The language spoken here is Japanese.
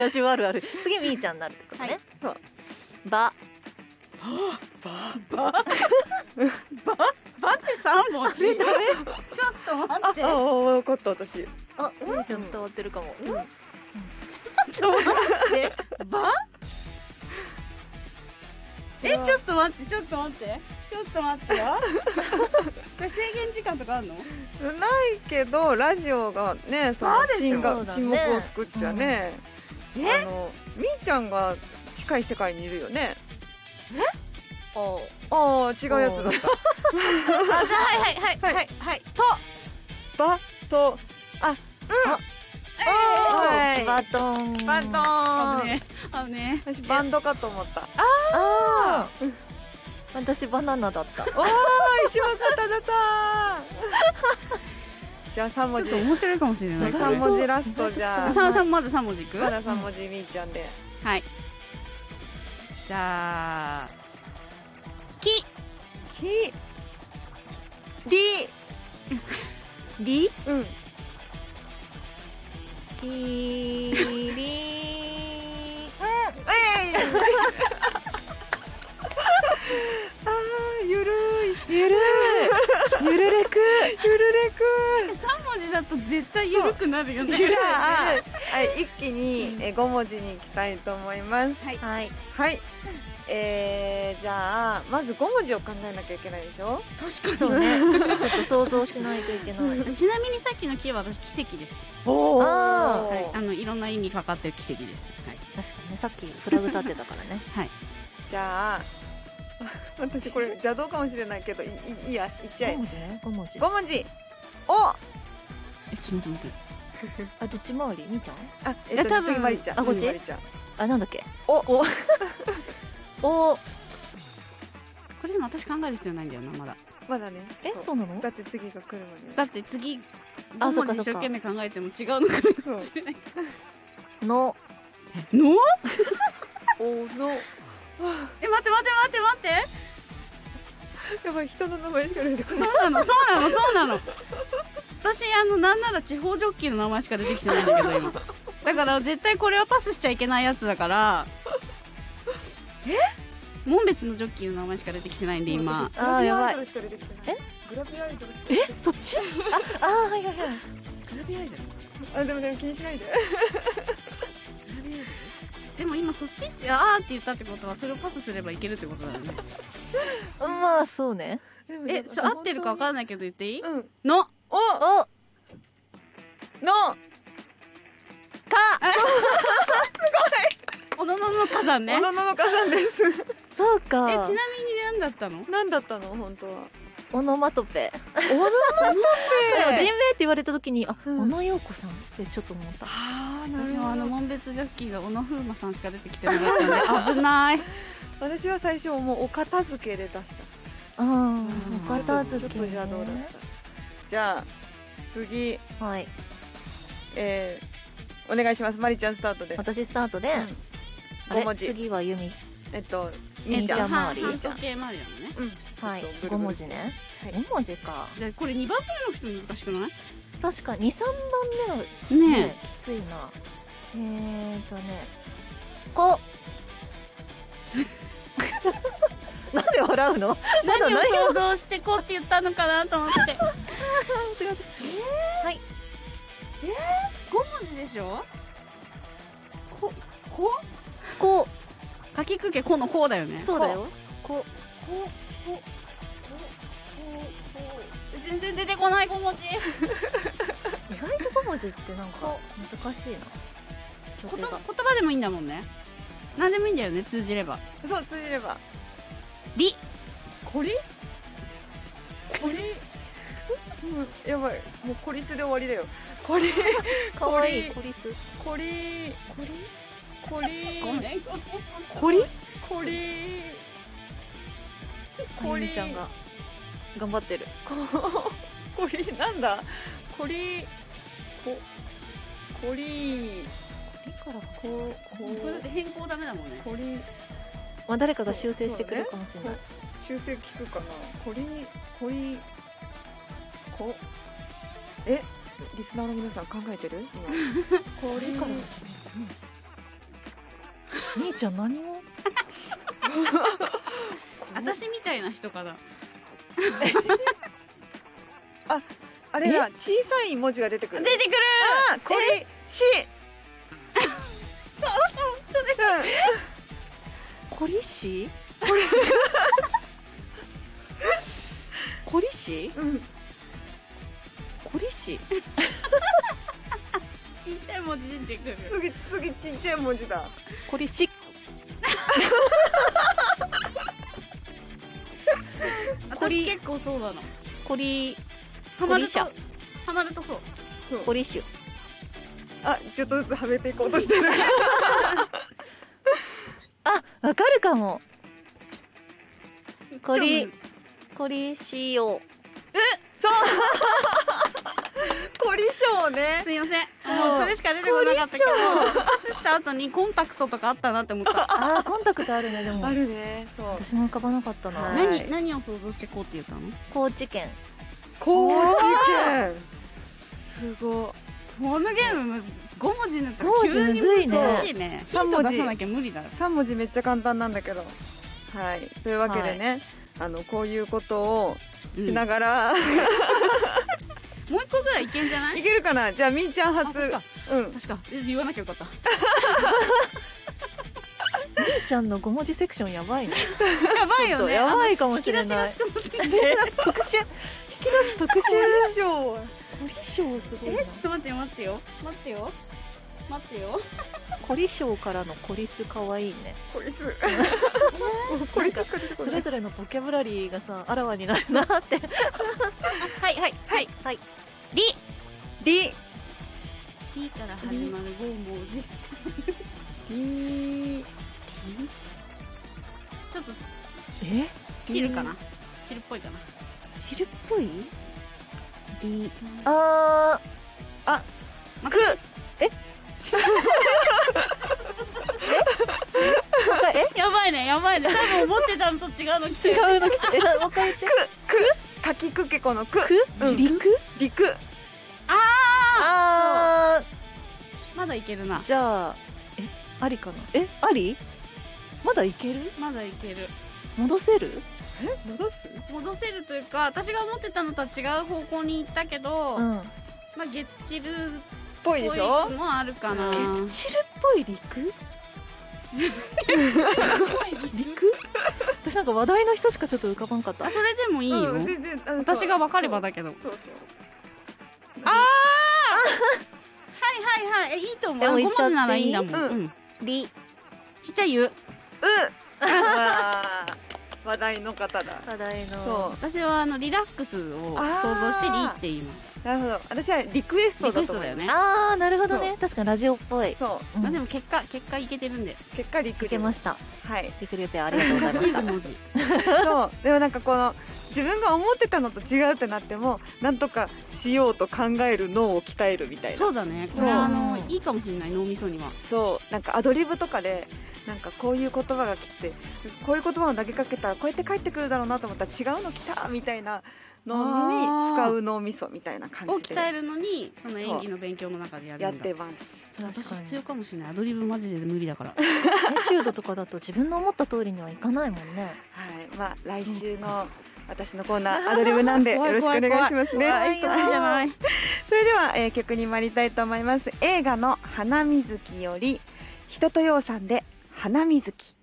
ラジオあるある。次みーちゃんになるってことね。 そう。 ば。 ばって3文字。ちょっと待って。 分かった私。 あ、みーちゃん伝わってるかも。 ちょっと待ってばちょっと待ってちょっと待ってよこれ制限時間とかあるの？ ないけどラジオがね、その沈黙を作っちゃね。みーちゃんが近い世界にいるよね。ああ、違うやつだった。 はいバとバトン。 危ね私バンドかと思った。 私バナナだった。 一番簡単だった。じゃあ3文字。 ちょっと面白いかもしれない。 3文字ラスト。じゃあまず3文字いく？ まだ3文字みーちゃんで。 はい。じゃあきりうんきりゆるゆるれく。 3文字だと絶対緩くなるよね。 一気に5文字に行きたいと思います。 はい。 じゃあまず5文字を考えなきゃいけないでしょ。 確かにそうね。ちょっと想像しないといけない。 ちなみにさっきのキーは私奇跡です。いろんな意味かかってる奇跡です。 確かにね、さっきフラグ立ってたからね。 はい。 じゃあ私これ邪道かもしれないけどいいや、言っちゃえ。 5文字ね。5文字。 5文字。 ちょっと待って。 どっち回り？みーちゃん？ 多分次まりちゃん。 こっち？なんだっけ？ これでも私考える必要ないんだよな、 まだね。 そうなの？ だって次が来るまで。 だって次5文字一生懸命考えても違うのかもしれない。 のおの。 待ってやばい、人の名前しか出てこない。 そうなの私なんなら地方ジョッキーの名前しか出てきてないんだけど今だから絶対これはパスしちゃいけないやつだから紋別のジョッキーの名前しか出てきてないんで今。 やばい。グラビアアイドル。 そっち？はいグラビアアイドル。 でも気にしないで。 でも今そっちってって言ったってことはそれをパスすればいけるってことだよね。 まあそうね。 合ってるか分からないけど言っていい？ のおののの火山ね。 おののの火山です。 そうか。 ちなみに何だったの？ 本当は。 オノマトペ。 オノマトペ。 人名って言われた時に小野洋子さんってちょっと思った。 私も紋別ジョッキーが小野風磨さんしか出てきてなかったんで危ない。 私は最初もうお片付けで出した。 お片付け。 ちょっとじゃあどうだった？じゃあ次。 はい。 お願いします。まりちゃんスタートで。 私スタートで。 5文字。 次はゆみ。 みーちゃん周り。半時計回りなのね。 はい。5文字ね。5文字か。 これ2番目の人難しくない？ 確か2、3番目のねきついな。なんで笑うの？ 何を想像してこうって言ったのかなと思って。 すいません。はい。 5文字でしょ？ かきくけこのこうだよね。 そうだよ。 全然出てこない5文字。 意外と5文字ってなんか難しいな。 言葉でもいいんだもんね。何でもいいんだよね、通じれば。 そう、通じれば。 こりやばい、もうコリスで終わりだよ。 かわいいコリス。 コリちゃんが頑張ってる。 なんだ？コリ変更ダメだもんね。 まあ誰かが修正してくれるかもしれない。 修正聞くかな。リスナーの皆さん考えてる？今。 みーちゃん何を私みたいな人かな。 あれだ、小さい文字が出てくる。 出てくる。 あ、これし。そうそれ。 コリシコリシうん。 コリシちっちゃい文字出てくる。 次ちっちゃい文字だ。 コリシコリ私結構そうなの。 コリハマるとコリシャハマるとそう。 コリシュあ、ちょっとずつはめていこうとしてる。 あ、わかるかも。コちょリコリシオ凝り性ね。 すいません。 そうもうそれしか出てこなかったけど、パスした後にコンタクトとかあったなって思った。 あーコンタクトあるね。でもあるね。そう。 私も浮かばなかったな。 はい何を想像してこうって言ったの？ 高知県高知県。すごこのゲーム5文字になったら 5文字急にむずいね難しいね。ヒント出さなきゃ無理だ。 い。3文字めっちゃ簡単なんだけど。はい。というわけでね、こういうことをしながら、 もう一個ぐらいいけんじゃない？ いけるかな。じゃあみーちゃん初。 確かうん。 確か言わなきゃよかった。 みーちゃんの5文字セクションやばいね。 やばいよね。 やばいかも引き出しがしれない。 少なすぎて。 特殊引き出し特殊。 凝り性。 コリショウすごいな。 ちょっと待ってよ待ってよ待ってよ待ってよ。 コリショウからのコリス可愛いね。 凝りす。凝りすしか出てこない。 それぞれのボキャブラリーがさあらわになるなって。 はいはいはいはい。 リり。 リから始まる5文字。 り。 ちょっとえ？ チルかな。チルっぽいかな。 汁っぽい？あまく。 やばいねやばいね。多分思ってたのと違うの来てる。 違うの来て。もう一回言って。 かきくけこのく。 く？ うん陸？ 陸。 あまだいけるな。 じゃあありかな。あり？まだいける？ まだいける。 戻せる？ 戻す？ 戻せるというか私が思ってたのとは違う方向に行ったけど、 うん。 まあ月チルっぽいでぽいしょ？ もあるかな。 月チルっぽい陸？陸？私なんか話題の人しかちょっと浮かばんかったあ。それでもいいよ。 うん、全然。 私が分かればだけど。 そうそう。 はいはいはい。いいと思う。5 でも言っちゃっていい文字ならいいんだもん。 うんうん。 り。 ちっちゃいゆ。 話題の方だ。 話題の。 そう。 私はリラックスを想像してリって言いました。 なるほど。私はリクエストだと思う。 リクエストだよね。 あーなるほどね。確かにラジオっぽい。 そう。 うんまあでも結果いけてるんで。 結果リクいけました。 はい。 リクレペアありがとうございま欲しいした。 文字。 そう。でもなんかこの自分が思ってたのと違うってなってもなんとかしようと考える脳を鍛えるみたいな。 そうだね。これそういいかもしれない脳みそには。 そう。なんかアドリブとかでなんかこういう言葉が来てこういう言葉を投げかけたらこうやって返ってくるだろうなと思ったら違うの来たみたいなのに使う脳みそみたいな感をじで鍛えるのにその演技の勉強の中でやるんだ。 やってます。 それ私確かに必要かもしれない。アドリブマジで無理だから。 エチュードとかだと自分の思った通りにはいかないもんね。 はい。まあ来週の私のコーナーアドリブなんでよろしくお願いしますね。 怖いじゃない。 それでは、曲に参りたいと思います。映画の花水木より人とようさんで花水木。